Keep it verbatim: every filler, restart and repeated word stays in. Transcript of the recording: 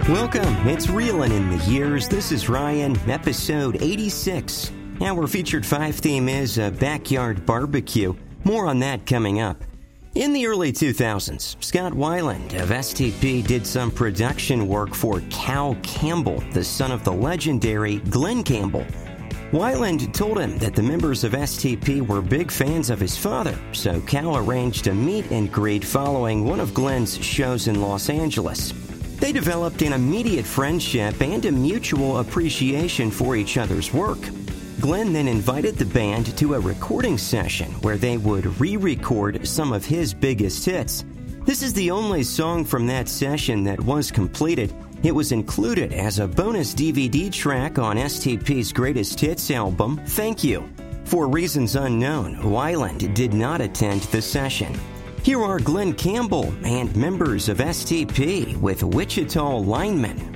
Welcome. It's Reelin' in the Years. This is Ryan, episode eighty-six. Our featured five theme is a backyard barbecue. More on that coming up. In the early two thousands, Scott Weiland of S T P did some production work for Cal Campbell, the son of the legendary Glen Campbell. Weiland told him that the members of S T P were big fans of his father, so Cal arranged a meet and greet following one of Glen's shows in Los Angeles. They developed an immediate friendship and a mutual appreciation for each other's work. Glen then invited the band to a recording session where they would re-record some of his biggest hits. This is the only song from that session that was completed. It was included as a bonus D V D track on S T P's Greatest Hits album, Thank You. For reasons unknown, Weiland did not attend the session. Here are Glen Campbell and members of S T P with Wichita Lineman